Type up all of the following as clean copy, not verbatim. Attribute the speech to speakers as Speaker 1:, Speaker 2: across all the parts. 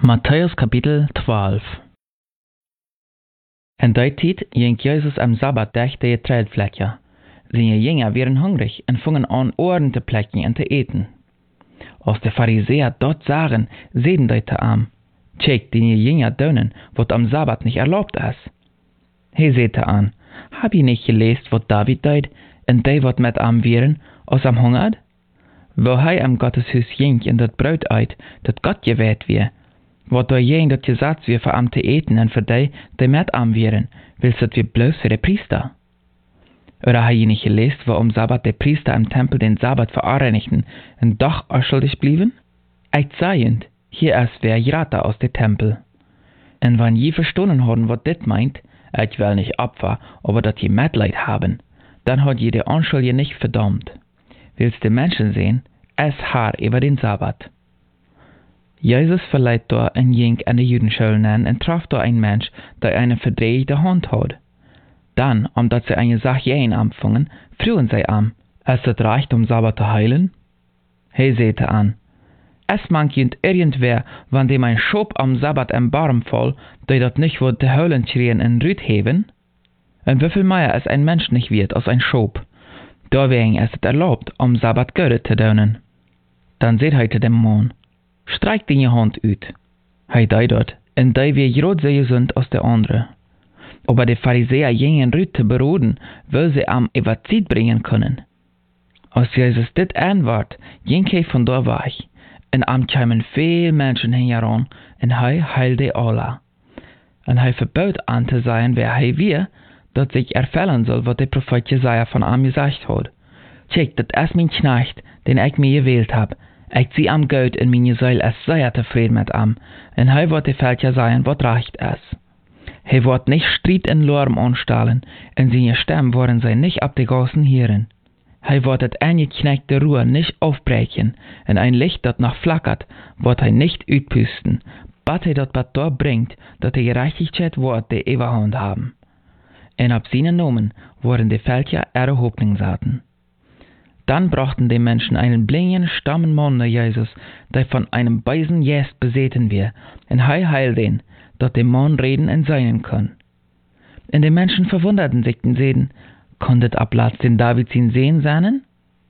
Speaker 1: Matthäus Kapitel 12. En die tijd ging Jezus am Sabbat durch die Getreidefläche. Seine Jünger waren hungrig und fingen an, Ohren zu plecken und zu eten. Als die Pharisäer dort sahen, zeiden die zu ihm: Check die Jünger dönen, was am Sabbat nicht erlaubt ist. Hij sagte an: Hab je nicht gelesen, was David deed, und die, wat mit am wären, als am hungert? Wo hij am Gotteshuis ging und dat Brot eet, dat Gott gewählt wie, wat door jeen dat gezet wie voor am te eten en voor die met am wären, willst dat wir bloß für die Priester? Oder hij je nicht gelesen, wo am Sabbat die Priester im Tempel den Sabbat vereinigten und doch unschuldig blieben? Ich seiend, hier ist wer Gerata aus dem Tempel. Und wenn je verstanden haben, was dit meint, ich will nicht Opfer, aber dat je Mitleid haben, dann hat je die Unschuldige nicht verdammt. Willst du Menschen sehen, es Haar über den Sabbat. Jesus verleiht da ein Jink an die Judenschule an und traf da ein Mensch, der eine verdrehte Hand hat. Dann, omdat sie eine Sache jeden empfangen, frühen sie am: Es ist recht, Sabbat zu heilen? Hij sagte an: Es mangt irgendwer, wann dem ein Schop am Sabbat im Baum fall, der dat nicht wird de Heulen schrien und Rüd heben? Und wieviel mehr es ein Mensch nicht wird als ein Schop? Deswegen ist es erlaubt, am Sabbat Göre zu dönen. Dann seht heute dem Mann: Streik deine Hand ut. Hij deed dat, en die wie groot sehr gesund als der andere. Aber die Pharisäer gingen Rüd zu beroden, weil sie am Evazid bringen können. Als Jesus dit aanward, ging hij von da weg, en am kwamen veel Menschen heran, en hij heilde alle. En hij verbood aan te zeggen wer hij wie, dat zich erfüllen soll, wat de Prophet Jesaja von am gesagt hat. Check, dat is mijn Knecht, den ich mir gewählt hab. Ich zie am Gott in meine Seele, es sehr zufrieden mit am, en hij wird de Völker sagen, wat recht is. Hij wird nicht Streit en Lärm anstellen, en seine Stimmen worden sie nicht ab de Gassen hören. Hij wird het angeknackte Ruhe nicht aufbrechen, en ein Licht, dat noch flackert, wird hij nicht uitpusten, bat hij dat wat dort bringt, dat de Gerechtigkeit wird de Überhand haben. En ab seinen Namen wurden die Völker ihre Hoffnung saten. Dann brachten die Menschen einen blinden, stammen Mann nach Jesus, der von einem bösen Geist besessen wird, und hij heilte ihn, dat der Mann reden und sein kann. Und die Menschen verwunderten sich und sagten: Konntet Ablatz den David sin sehen sein?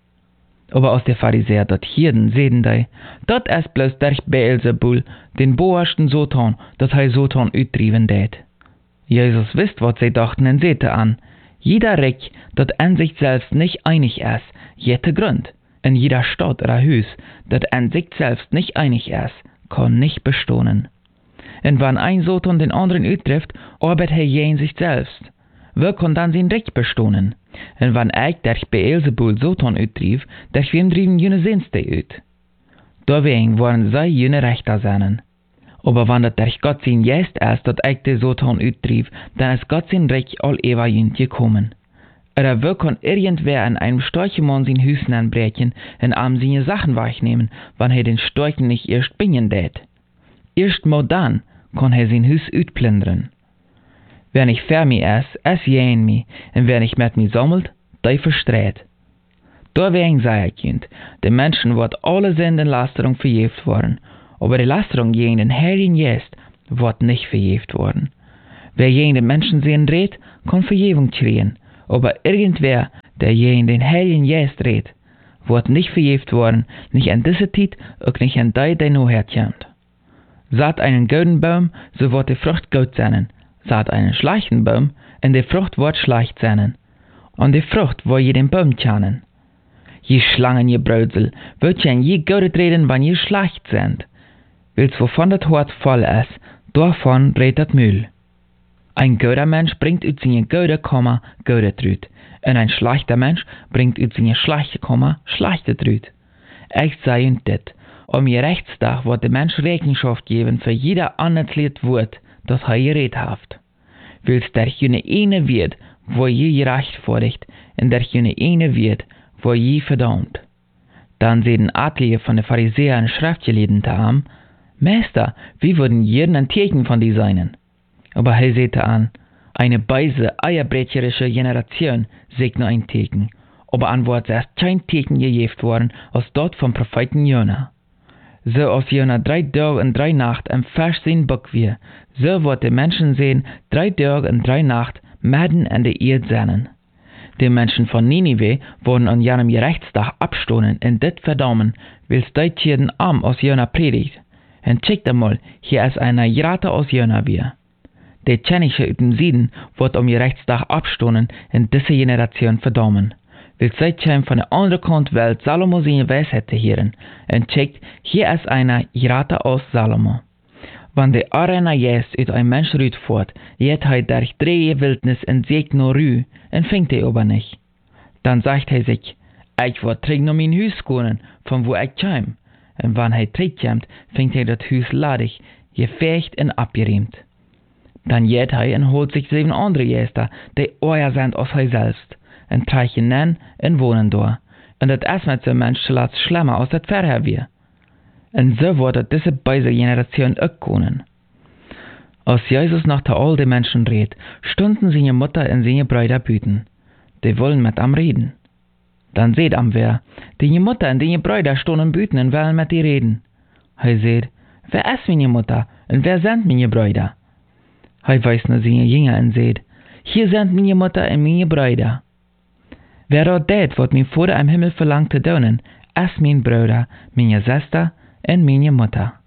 Speaker 1: Aber aus der Pharisäer dort Hirden sehen die: Dat ist bloß durch Beelzebul, den boersten Sotan, dat hij Sotan uitdriven deed. Jesus wisst, was sie dachten, und sagte an: Jeder Reich, dat an sich selbst nicht einig ist, jette Grund. In jeder Stadt oder Hus, dat an sich selbst nicht einig ist, kann nicht bestehen. Und wenn ein Sotan den anderen uittrifft, arbeitet er je in sich selbst. Wer kann dann sein Recht bestehen? Und wenn ich durch Beelzebul Sotan uittrieb, durch wem drieben jene Seinste uit? Deswegen wollen sie jene Rechter sein. Aber wenn das durch Gott sein Geist ist, dat ich den Sotan uittrieb, dann ist Gott sein Recht all ewig gekommen. Oder wer kann irgendwer an einem Storchemann sein Hüsen anbrechen und am seine Sachen wegnehmen, wenn er den Storchen nicht erst bingen tät? Erst mal dann kann er sein Hüs uitplündern. Wer nicht für mich ist, es jähen mich, und wer nicht mit mir sammelt, der verstreht. Deswegen sei ich Kind, den Menschen wird alle Lasterung verjäft worden, aber die Lasterung gegen den Heiligen Geist wird nicht verjäft worden. Wer gegen den Menschen sehen dreht, kann Verjährung kriegen, aber irgendwer, der gegen den Heiligen Geist dreht, wird nicht verjäft worden, nicht in dieser Zeit, auch nicht in der noch herkommt. Saat einen guten Baum, so wird die Frucht gut sein. Saat einen schlechten Baum, und die Frucht wird schlecht sein. Und die Frucht wird je den Baum kennen. Je Schlangen, je Brödsel, wird je je gut reden, wenn je schlecht sind. Willst wovon das Hort voll ist, davon redet das Müll. Ein guter Mensch bringt aus seine gute Komma gute Trüt, und ein schlechter Mensch bringt aus seine schlechte Komma schlechte Trüt. Ich sage und dit: Am Gerechtstag wird der Mensch Rechenschaft geben für jeder anerklärt Wort, das er geredet hat. Willst der jene eine wird, wo je gerecht vorricht, und der jene eine wird, wo je verdammt. Dann sehen etliche von den Pharisäern Schriftgelehrten haben: Meister, wie würden jeden ein Zeichen von die seinen? Aber er sagte an: Eine beise, eierbrecherische Generation sagt nur ein Zeichen, aber an wird erst kein Zeichen gegeben worden, als dort vom Propheten Jona. so aus jener 3 Tage und 3 Nacht im Vers sein Buck wir, so wird die Menschen sehen 3 Tage und 3 Nacht mitten in der Erde sein. Die Menschen von Ninive wurden an jenem Gerechtstag abstoßen und dit verdammen, weil sie jeden Arm aus jener Predigt. Und checkt einmal, hier ist einer Jrate aus jener wir. Die Tschenische aus dem Süden wird am Gerechtstag abstoßen und diese Generation verdammen. Weil sie kämen von der anderen Kant Welt Salomo seine Weisheit zu hören. Und checkt, hier ist einer Jrate aus Salomo. Wenn der Arena jetzt uit ein Mensch rütfort, jet hij durch 3 Wildnis en seekt no rü, en fängt er aber nicht. Dann sagt hij sich, ich will terug naar mein Hus komen, von wo ich käm. Und wenn hij terugkommt, fängt er das Hus ladig, gefecht en abgeriemt. Dann jet hij en holt sich 7 andere Gäste, die euer sind aus hij selbst, en treichen nen en wohnen da. Und das ist mit so Mensch zuletzt schlimmer aus das Verher wir. Und so wurde diese beide Generationen auch kommen. Als Jesus nach der alten Menschen redet, stunden seine Mutter und seine Brüder büten. Die wollen mit ihm reden. Dann seht am wer, die Mutter und die Brüder stunden büten und wollen mit ihr reden. Er sagt, wer ist meine Mutter und wer sind meine Brüder? Er weist nach seine Jünger und sagt, hier sind meine Mutter und meine Brüder. Wer dort tät, was mein Vater im Himmel verlangt zu tun, ist mein Bruder, meine Schwester und meine Mutter.